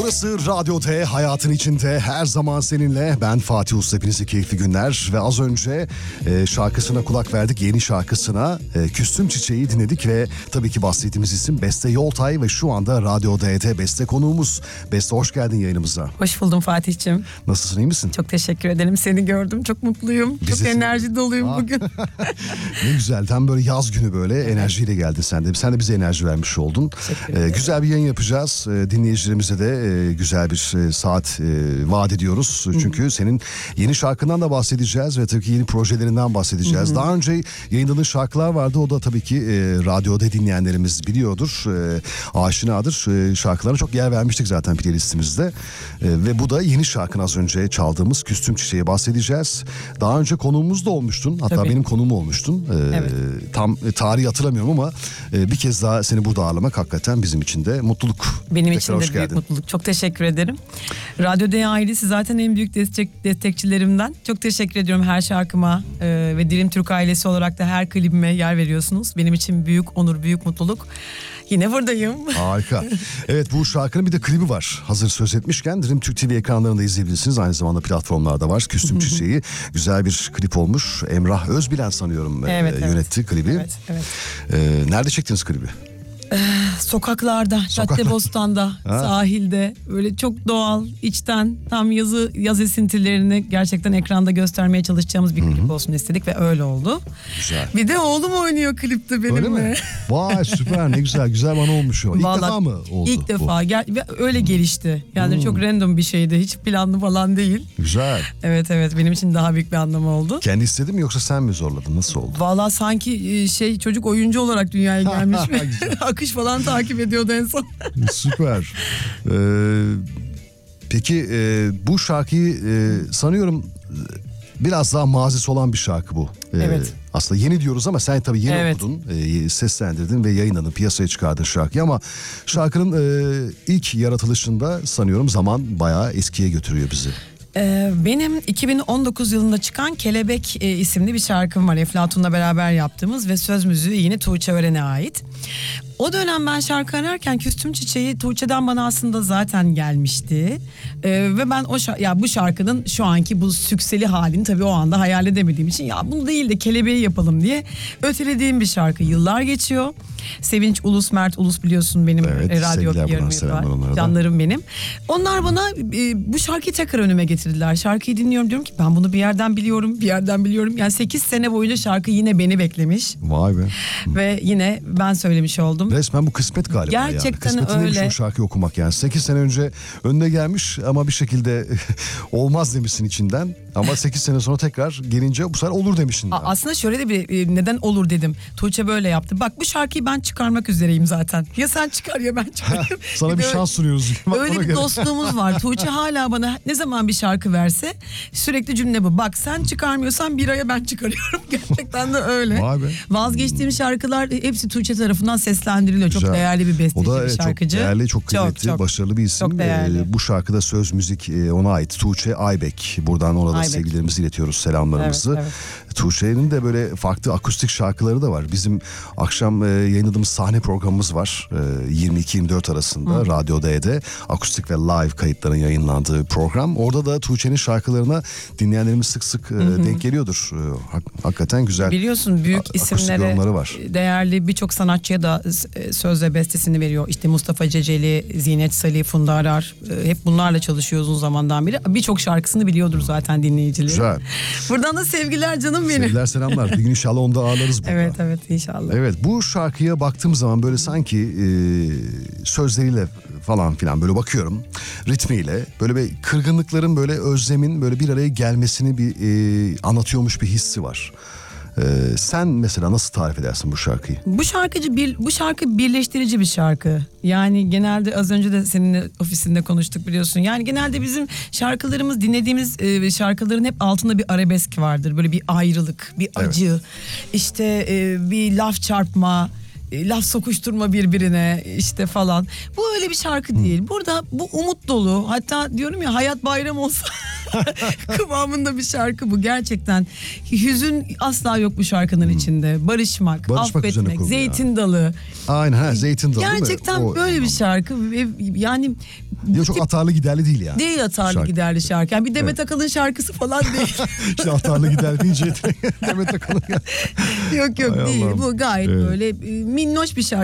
Burası Radyo T, hayatın içinde her zaman seninle. Ben Fatih Usta, hepinize keyifli günler. Ve az önce şarkısına kulak verdik, yeni şarkısına. Küstüm Çiçeği dinledik ve tabii ki bahsettiğimiz isim Beste Yoltay ve şu anda Radyo T'de Beste konuğumuz. Beste, hoş geldin yayınımıza. Hoş buldum Fatih'ciğim. Nasılsın, iyi misin? Çok teşekkür ederim. Seni gördüm. Çok mutluyum. Çok enerji doluyum bugün. Ne güzel. Tam böyle yaz günü böyle enerjiyle geldin sen de. Sen de bize enerji vermiş oldun. Güzel bir yayın yapacağız. Dinleyicilerimize de güzel bir saat vaat ediyoruz. Çünkü senin yeni şarkından da bahsedeceğiz ve tabii ki yeni projelerinden bahsedeceğiz. Daha önce yayınladığın şarkılar vardı. O da tabii ki radyoda dinleyenlerimiz biliyordur. Aşinadır. Şarkılarına çok yer vermiştik zaten playlistimizde. Ve bu da yeni şarkın, az önce çaldığımız Küstüm Çiçeği bahsedeceğiz. Daha önce konuğumuz da olmuştun. Hatta tabii, benim konuğum olmuştun. Evet. Tam tarihi hatırlamıyorum ama bir kez daha seni burada ağırlamak hakikaten bizim için de mutluluk. Benim için de büyük mutluluk. Çok teşekkür ederim. Radyo D ailesi zaten en büyük destekçilerimden. Çok teşekkür ediyorum her şarkıma ve Dirim Türk ailesi olarak da her klibime yer veriyorsunuz. Benim için büyük onur, büyük mutluluk. Yine buradayım. Harika. Evet, bu şarkının bir de klibi var. Hazır söz etmişken Dirim Türk TV ekranlarında izleyebilirsiniz. Aynı zamanda platformlarda var. Küstüm Çiçeği. Güzel bir klip olmuş. Emrah Özbilen sanıyorum yönetti klibi. Evet, evet. Nerede çektiniz klibi? Sokaklarda, Caddebostan'da, sahilde, böyle çok doğal, içten, tam yaz esintilerini gerçekten ekranda göstermeye çalışacağımız bir klip olsun istedik ve öyle oldu. Güzel. Bir de oğlum oynuyor klipte benimle. Öyle mi? Vay, süper, ne güzel, güzel bana olmuş o. İlk defa mı oldu? İlk defa ve öyle gelişti. Yani çok random bir şeydi, hiç planlı falan değil. Güzel. Evet, benim için daha büyük bir anlamı oldu. Kendi istedi mi yoksa sen mi zorladın? Nasıl oldu? Vallahi sanki çocuk oyuncu olarak dünyaya gelmiş ve akış falan takip ediyordu en son. Süper. Peki bu şarkıyı sanıyorum biraz daha mazisi olan bir şarkı bu. Evet. Aslında yeni diyoruz ama sen tabii yeni okudun, seslendirdin ve yayınladın, piyasaya çıkardın şarkıyı ama şarkının ilk yaratılışında sanıyorum zaman bayağı eskiye götürüyor bizi. Benim 2019 yılında çıkan Kelebek isimli bir şarkım var. Eflatun'la beraber yaptığımız ve söz müziği yine Tuğçe Ören'e ait. O dönem ben şarkı ararken Küstüm Çiçeği Tuğçe'den bana aslında zaten gelmişti. Ve ben bu şarkının şu anki bu sükseli halini tabii o anda hayal edemediğim için ya bunu değil de Kelebeği yapalım diye ötelediğim bir şarkı. Yıllar geçiyor. Sevinç Ulus, Mert Ulus biliyorsun benim radyo yarım canlarım benim. Onlar bana bu şarkıyı tekrar önüme getirdiler. Şarkıyı dinliyorum, diyorum ki ben bunu bir yerden biliyorum. Yani 8 sene boyunca şarkı yine beni beklemiş. Vay be. Ve yine ben söylemiş oldum. Resmen bu kısmet galiba. Gerçekten yani. Kısmetin öyle. Şu şarkıyı okumak yani. 8 sene önce önüne gelmiş ama bir şekilde olmaz demişsin içinden. Ama 8 sene sonra tekrar gelince bu sefer olur demişsin. Aslında şöyle de bir neden olur dedim. Tuğçe böyle yaptı. Bak bu şarkıyı ben çıkarmak üzereyim zaten. Ya sen çıkar ya ben çıkarayım. Sana bir şans sunuyoruz. Öyle bir dostluğumuz var. Tuğçe hala bana ne zaman bir şarkı verse sürekli cümle bu. Bak sen çıkarmıyorsan bir aya ben çıkarıyorum. Gerçekten de öyle. Vay be. Vazgeçtiğim şarkılar hepsi Tuğçe tarafından seslendiriliyor. Güzel. Çok değerli bir besteci, bir şarkıcı. Çok değerli, çok kıymetli, başarılı bir isim. Çok değerli. Bu şarkıda söz müzik ona ait. Tuğçe Aybek. Buradan ona da sevgilerimizi iletiyoruz, selamlarımızı. Evet. Tuğçe'nin de böyle farklı akustik şarkıları da var. Bizim akşam yayınladığımız sahne programımız var. 22-24 arasında Radyo D'de akustik ve live kayıtların yayınlandığı program. Orada da Tuğçe'nin şarkılarına dinleyenlerimiz sık sık denk geliyordur. Hakikaten güzel. Biliyorsun büyük isimlere var. Değerli birçok sanatçıya da söz ve bestesini veriyor. İşte Mustafa Ceceli, Zinet Salih, Funda Arar. Hep bunlarla çalışıyor uzun zamandan beri. Birçok şarkısını biliyordur zaten dinleyicileri. Güzel. Buradan da sevgiler canım benim. Sevgiler, selamlar. Bir gün inşallah onu da ağırlarız burada. Evet inşallah. Evet, bu şarkıya baktığım zaman böyle sanki sözleriyle falan filan böyle bakıyorum, ritmiyle böyle bir kırgınlıkların, böyle özlemin böyle bir araya gelmesini anlatıyormuş bir hissi var. Sen mesela nasıl tarif edersin bu şarkıyı? Bu şarkı birleştirici bir şarkı. Yani genelde az önce de seninle ofisinde konuştuk biliyorsun. Yani genelde bizim şarkılarımız, dinlediğimiz şarkıların hep altında bir arabesk vardır. Böyle bir ayrılık, bir acı, işte bir laf çarpma, laf sokuşturma birbirine işte falan. Bu öyle bir şarkı değil. Burada bu umut dolu, hatta diyorum ya hayat bayram olsa kıvamında bir şarkı bu. Gerçekten hüzün asla yok bu şarkının içinde. Barışmak affetmek, zeytin dalı. Aynen, zeytin dalı. Gerçekten böyle bir şarkı. Yani Ya çok atarlı giderli değil yani. Değil atarlı Şarkı. giderli şarkı. Yani bir Demet Akalın şarkısı falan değil. İşte atarlı gider deyince Demet Akalın. Yok Hay değil. Allah'ım. Bu gayet Evet. böyle minnoş bir şarkı.